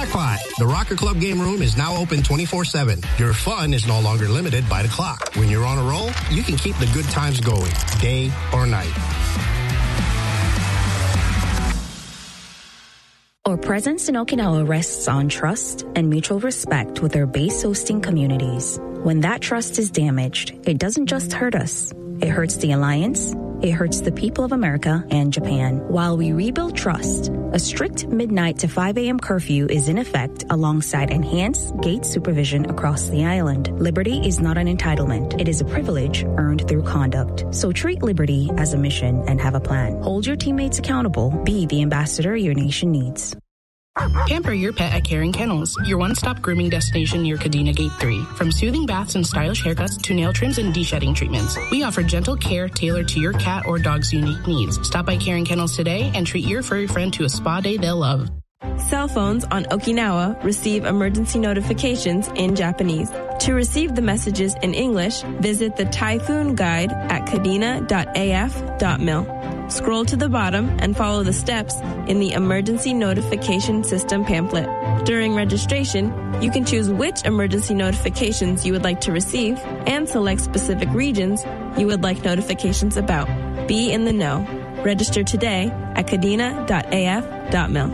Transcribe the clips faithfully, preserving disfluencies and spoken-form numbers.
Jackpot! The Rocker Club game room is now open twenty-four seven. Your fun is no longer limited by the clock. When you're on a roll, you can keep the good times going, day or night. Our presence in Okinawa rests on trust and mutual respect with our base hosting communities. When that trust is damaged, it doesn't just hurt us. It hurts the alliance, it hurts the people of America and Japan. While we rebuild trust, a strict midnight to five a.m. curfew is in effect alongside enhanced gate supervision across the island. Liberty is not an entitlement. It is a privilege earned through conduct. So treat liberty as a mission and have a plan. Hold your teammates accountable. Be the ambassador your nation needs. Pamper your pet at Caring Kennels, your one-stop grooming destination near Kadena Gate three. From soothing baths and stylish haircuts to nail trims and de-shedding treatments, we offer gentle care tailored to your cat or dog's unique needs. Stop by Caring Kennels today and treat your furry friend to a spa day they'll love. Cell phones on Okinawa receive emergency notifications in Japanese. To receive the messages in English, visit the Typhoon Guide at kadena dot a f dot mil. Scroll to the bottom and follow the steps in the Emergency Notification System pamphlet. During registration, you can choose which emergency notifications you would like to receive and select specific regions you would like notifications about. Be in the know. Register today at kadena dot a f dot mil.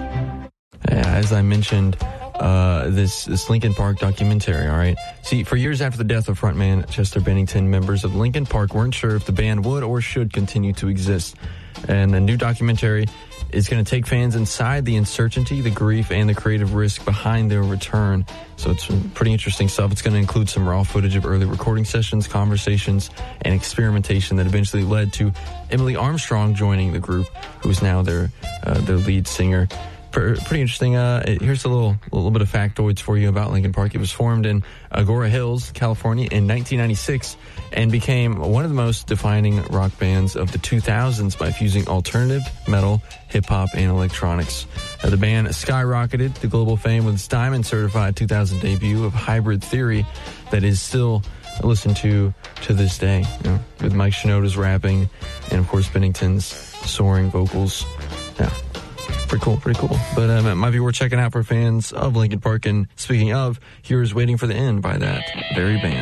As I mentioned, uh, this, this Linkin Park documentary, all right? See, for years after the death of frontman Chester Bennington, members of Linkin Park weren't sure if the band would or should continue to exist. And a new documentary is going to take fans inside the uncertainty, the grief, and the creative risk behind their return. So it's pretty interesting stuff. It's going to include some raw footage of early recording sessions, conversations, and experimentation that eventually led to Emily Armstrong joining the group, who's now their uh, their lead singer. Pretty interesting. Uh, here's a little, a little bit of factoids for you about Linkin Park. It was formed in Agoura Hills, California in nineteen ninety-six and became one of the most defining rock bands of the two thousands by fusing alternative, metal, hip-hop, and electronics. Uh, the band skyrocketed to global fame with its Diamond-certified two thousand debut of Hybrid Theory that is still listened to to this day, you know, with Mike Shinoda's rapping and, of course, Bennington's soaring vocals. Yeah. Pretty cool, pretty cool. But um, it might be worth checking out for fans of Linkin Park. And speaking of, here's Waiting for the End by that very band.